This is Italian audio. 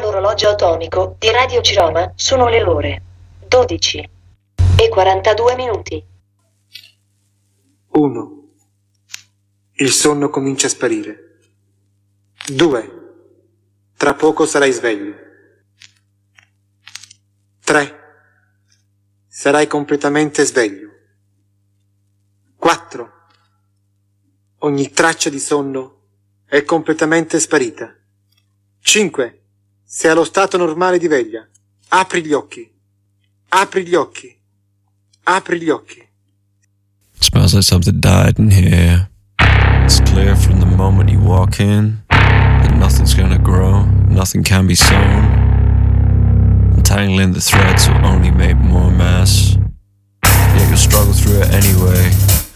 dall'orologio atomico di Radio Ciroma sono le ore 12:42. 1. Il sonno comincia a sparire. 2. Tra poco sarai sveglio. 3. Sarai completamente sveglio. 4. Ogni traccia di sonno è completamente sparita. 5. Sei allo stato normale di veglia. Apri gli occhi. Apri gli occhi. Apri gli occhi. It smells like something died in here. It's clear from the moment you walk in that nothing's gonna grow, nothing can be sown. Untangling the threads will only make more mass. Yet you'll struggle through it anyway.